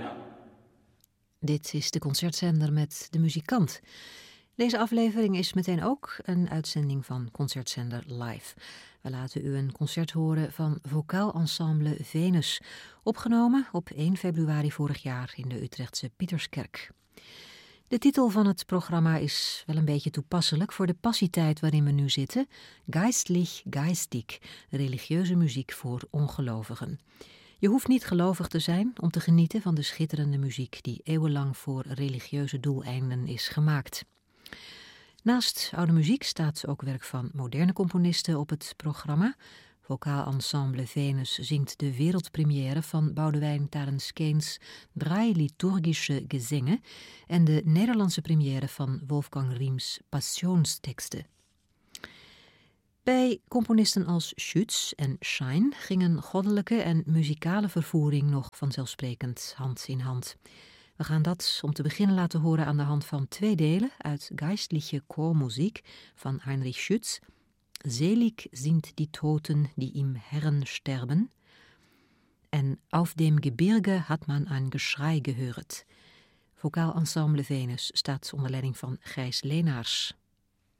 Dit is de concertzender met de muzikant. Deze aflevering is meteen ook een uitzending van Concertzender Live. We laten u een concert horen van Vocaal Ensemble Venus, opgenomen op 1 februari vorig jaar in de Utrechtse Pieterskerk. De titel van het programma is wel een beetje toepasselijk voor de passietijd waarin we nu zitten. Geistlich geistig, religieuze muziek voor ongelovigen. Je hoeft niet gelovig te zijn om te genieten van de schitterende muziek die eeuwenlang voor religieuze doeleinden is gemaakt. Naast oude muziek staat ook werk van moderne componisten op het programma. Vocaal Ensemble Venus zingt de wereldpremière van Boudewijn Tarens-Keens Drei liturgische Gesänge en de Nederlandse première van Wolfgang Riem's Passionsteksten. Bij componisten als Schütz en Schein gingen goddelijke en muzikale vervoering nog vanzelfsprekend hand in hand. We gaan dat om te beginnen laten horen aan de hand van 2 delen uit Geistliche Chormusik van Heinrich Schütz. Selig sind die Toten, die im Herrn sterben. En Auf dem Gebirge hat man ein Geschrei gehört. Vocaal Ensemble Venus staat onder leiding van Gijs Leenaars.